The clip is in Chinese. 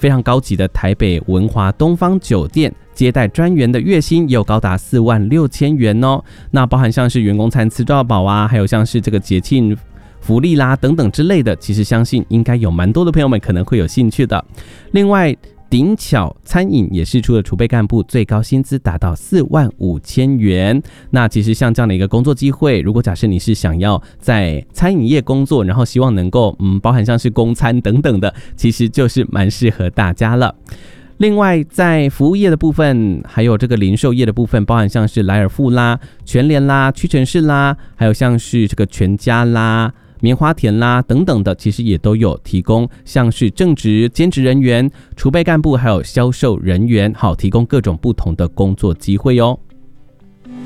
非常高级的台北文华东方酒店接待专员的月薪也有高达46000元哦。那包含像是员工餐吃到饱啊，还有像是这个节庆福利啦等等之类的，其实相信应该有蛮多的朋友们可能会有兴趣的。另外鼎巧餐饮也释出了储备干部最高薪资达到45000元。那其实像这样的一个工作机会，如果假设你是想要在餐饮业工作，然后希望能够包含像是供餐等等的，其实就是蛮适合大家了。另外在服务业的部分，还有这个零售业的部分，包含像是莱尔富啦、全联啦、屈臣氏啦，还有像是这个全家啦、棉花田啦等等的，其实也都有提供像是正职、兼职人员、储备干部还有销售人员，好提供各种不同的工作机会哦。